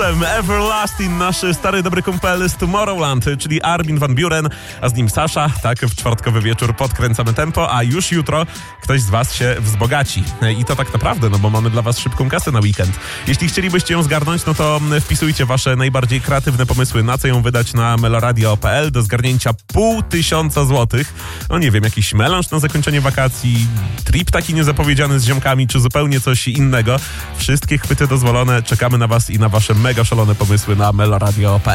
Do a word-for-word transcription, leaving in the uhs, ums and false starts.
Everlasting, nasz stary dobry kumpel z Tomorrowland, czyli Armin van Buuren, a z nim Sasha. Tak, w czwartkowy wieczór podkręcamy tempo, a już jutro ktoś z was się wzbogaci. I to tak naprawdę, no bo mamy dla was szybką kasę na weekend. Jeśli chcielibyście ją zgarnąć, no to wpisujcie wasze najbardziej kreatywne pomysły, na co ją wydać na meloradio kropka p l. Do zgarnięcia pół tysiąca złotych. No nie wiem, jakiś melanż na zakończenie wakacji, trip taki niezapowiedziany z ziomkami, czy zupełnie coś innego. Wszystkie chwyty dozwolone. Czekamy na was i na wasze mega szalone pomysły na meloradio kropka p l.